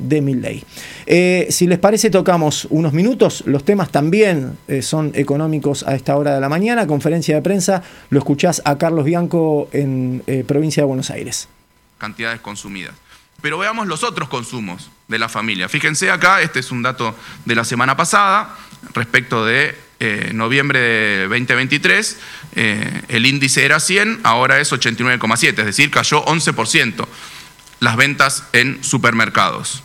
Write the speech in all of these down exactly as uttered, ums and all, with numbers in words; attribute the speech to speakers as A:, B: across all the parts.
A: de Milei. Eh, si les parece, tocamos unos minutos. Los temas también eh, son económicos a esta hora de la mañana. Conferencia de prensa, lo escuchás a Carlos Bianco en eh, provincia de Buenos Aires.
B: Cantidades consumidas. Pero veamos los otros consumos de la familia. Fíjense acá, este es un dato de la semana pasada, respecto de eh, noviembre de veinte veintitrés, eh, el índice era cien, ahora es ochenta y nueve coma siete, es decir, cayó once por ciento las ventas en supermercados.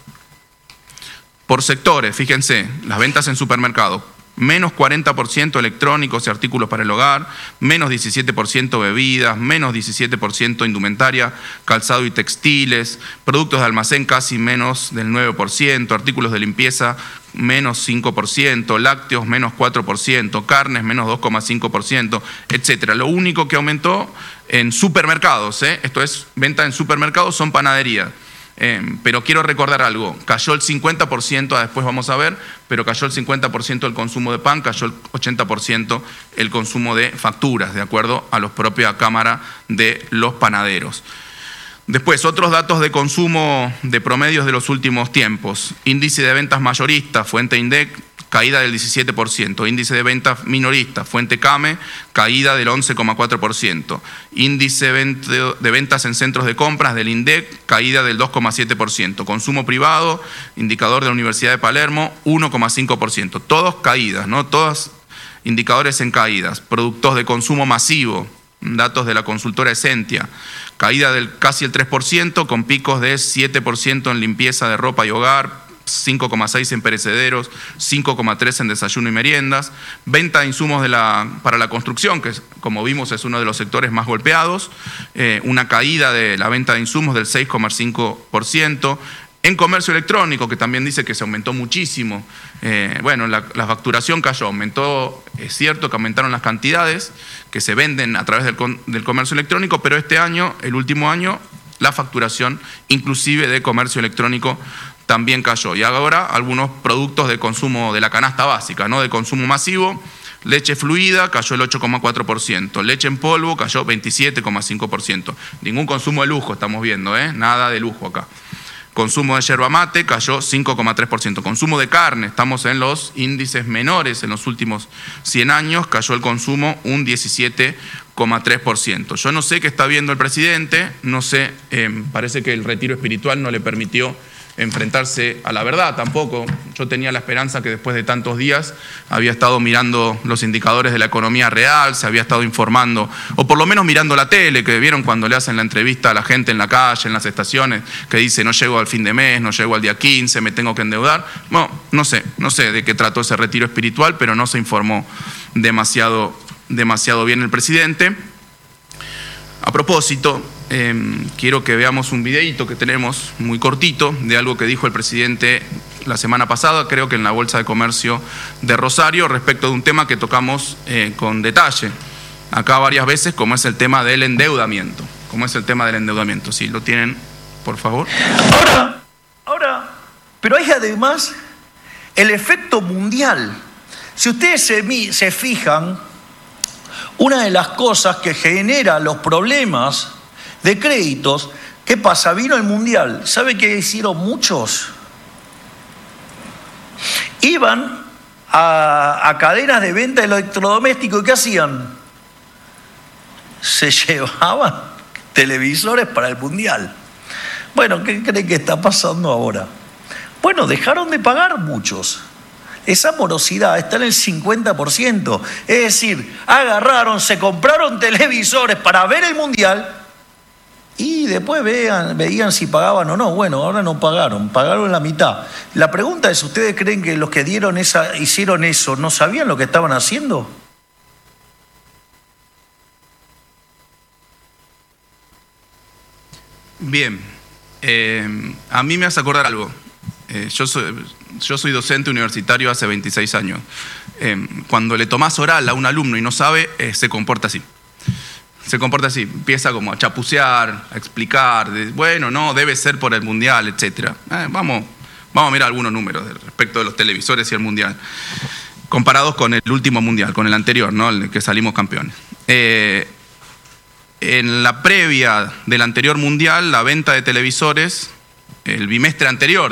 B: Por sectores, fíjense, las ventas en supermercados, menos cuarenta por ciento electrónicos y artículos para el hogar, menos diecisiete por ciento bebidas, menos diecisiete por ciento indumentaria, calzado y textiles, productos de almacén casi menos del nueve por ciento, artículos de limpieza menos cinco por ciento, lácteos menos cuatro por ciento, carnes menos dos coma cinco por ciento, etcétera. Lo único que aumentó en supermercados, ¿eh? esto es venta en supermercados, son panaderías. Eh, pero quiero recordar algo, cayó el cincuenta por ciento, después vamos a ver, pero cayó el cincuenta por ciento el consumo de pan, cayó el ochenta por ciento el consumo de facturas, de acuerdo a la propia Cámara de los Panaderos. Después, otros datos de consumo de promedios de los últimos tiempos. Índice de ventas mayoristas, fuente INDEC, caída del diecisiete por ciento. Índice de ventas minoristas, fuente CAME, caída del once coma cuatro por ciento. Índice de ventas en centros de compras del INDEC, caída del dos coma siete por ciento. Consumo privado, indicador de la Universidad de Palermo, uno coma cinco por ciento. Todos caídas, ¿no? Todos indicadores en caídas. Productos de consumo masivo, datos de la consultora Essentia, caída del casi el tres por ciento, con picos de siete por ciento en limpieza de ropa y hogar, cinco coma seis por ciento en perecederos, cinco coma tres por ciento en desayuno y meriendas. Venta de insumos de la, para la construcción, que como vimos es uno de los sectores más golpeados, eh, una caída de la venta de insumos del seis coma cinco por ciento. En comercio electrónico, que también dice que se aumentó muchísimo, eh, bueno, la, la facturación cayó, aumentó, es cierto que aumentaron las cantidades que se venden a través del, del comercio electrónico, pero este año, el último año, la facturación inclusive de comercio electrónico también cayó. Y ahora algunos productos de consumo de la canasta básica, ¿no? De consumo masivo, leche fluida cayó el ocho coma cuatro por ciento, leche en polvo cayó veintisiete coma cinco por ciento. Ningún consumo de lujo estamos viendo, ¿eh? Nada de lujo acá. Consumo de yerba mate cayó cinco coma tres por ciento. Consumo de carne, estamos en los índices menores en los últimos cien años, cayó el consumo un diecisiete coma tres por ciento. Yo no sé qué está viendo el presidente, no sé, eh, parece que el retiro espiritual no le permitió enfrentarse a la verdad tampoco. Yo tenía la esperanza que después de tantos días había estado mirando los indicadores de la economía real, se había estado informando, o por lo menos mirando la tele, que vieron cuando le hacen la entrevista a la gente en la calle, en las estaciones, que dice no llego al fin de mes, no llego al día quince, me tengo que endeudar. Bueno, no sé, no sé de qué trató ese retiro espiritual, pero no se informó demasiado, demasiado bien el presidente. A propósito, eh, quiero que veamos un videíto que tenemos muy cortito de algo que dijo el presidente la semana pasada, creo que en la Bolsa de Comercio de Rosario, respecto de un tema que tocamos eh, con detalle acá varias veces, como es el tema del endeudamiento. Como es el tema del endeudamiento. Si lo tienen, por favor.
C: Ahora, ahora, pero hay además el efecto mundial. Si ustedes se, se fijan, una de las cosas que genera los problemas de créditos, ¿qué pasa? Vino el mundial. ¿Sabe qué hicieron muchos? Iban a, a cadenas de venta de electrodomésticos y ¿qué hacían? Se llevaban televisores para el mundial. Bueno, ¿qué creen que está pasando ahora? Bueno, dejaron de pagar muchos. Esa morosidad está en el cincuenta por ciento. Es decir, agarraron, se compraron televisores para ver el mundial y después vean, veían si pagaban o no. Bueno, ahora no pagaron, pagaron la mitad. La pregunta es, ¿ustedes creen que los que dieron esa, hicieron eso no sabían lo que estaban haciendo?
B: Bien, eh, a mí me hace acordar algo. Eh, yo, soy, yo soy docente universitario hace veintiséis años. Eh, cuando le tomás oral a un alumno y no sabe, eh, se comporta así. Se comporta así, empieza como a chapucear, a explicar, de, bueno, no, debe ser por el mundial, etcétera. Eh, vamos, vamos a mirar algunos números respecto de los televisores y el mundial, comparados con el último mundial, con el anterior, ¿no? El que salimos campeones. Eh, en la previa del anterior mundial, la venta de televisores, el bimestre anterior,